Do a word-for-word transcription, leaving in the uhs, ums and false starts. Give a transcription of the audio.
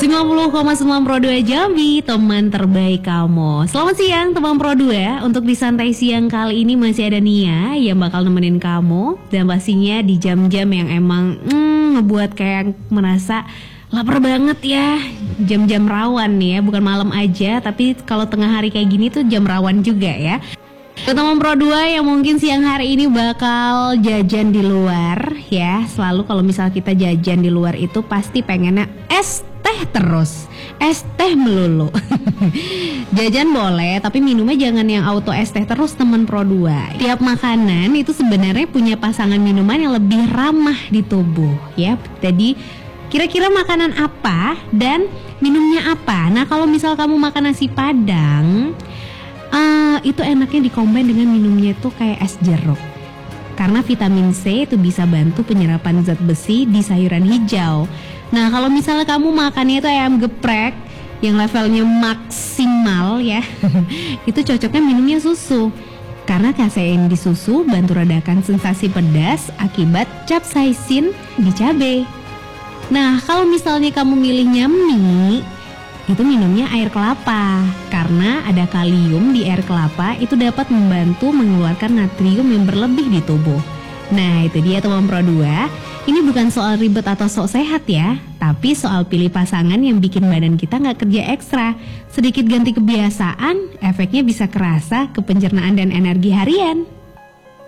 sembilan puluh koma sembilan Pro dua Jambi, teman terbaik kamu. Selamat siang teman Pro dua. Untuk di santai siang kali ini masih ada Nia yang bakal nemenin kamu. Dan pastinya di jam-jam yang emang hmm, ngebuat kayak merasa lapar banget ya. Jam-jam rawan nih ya, bukan malam aja, tapi kalau tengah hari kayak gini tuh jam rawan juga ya. Teman Pro dua yang mungkin siang hari ini bakal jajan di luar ya. Selalu kalau misal kita jajan di luar itu pasti pengennya es teh terus, es teh melulu. Jajan boleh, tapi minumnya jangan yang auto es teh terus teman Pro dua. Tiap makanan itu sebenarnya punya pasangan minuman yang lebih ramah di tubuh ya. Jadi kira-kira makanan apa dan minumnya apa? Nah kalau misal kamu makan nasi padang, Uh, itu enaknya dikombin dengan minumnya itu kayak es jeruk. Karena vitamin C itu bisa bantu penyerapan zat besi di sayuran hijau. Nah kalau misalnya kamu makannya itu ayam geprek yang levelnya maksimal ya, itu cocoknya minumnya susu. Karena kasein di susu bantu redakan sensasi pedas akibat capsaicin di cabai. Nah kalau misalnya kamu milihnya mie, itu minumnya air kelapa. Karena ada kalium di air kelapa, itu dapat membantu mengeluarkan natrium yang berlebih di tubuh. Nah itu dia teman Pro dua. Ini bukan soal ribet atau sok sehat ya, tapi soal pilih pasangan yang bikin badan kita gak kerja ekstra. Sedikit ganti kebiasaan, efeknya bisa kerasa ke pencernaan dan energi harian.